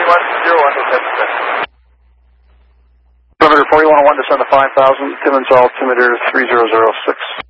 4101 to Texas. Altimeter 4101, descend to 5,000, Timmins altimeter 3006.